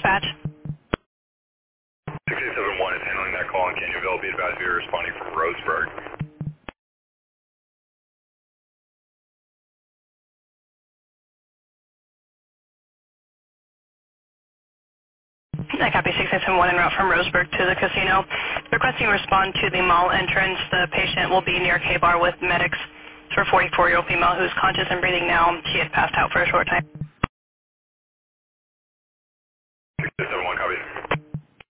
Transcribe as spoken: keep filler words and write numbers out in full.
dispatch. six eight seven one is handling that call in Canyon Be advised we are responding from Roseburg. I copy six eight seven one en route from Roseburg to the casino. Requesting respond to the mall entrance. The patient will be near K-Bar with medics for a forty-four-year-old female who's conscious and breathing now. She had passed out for a short time.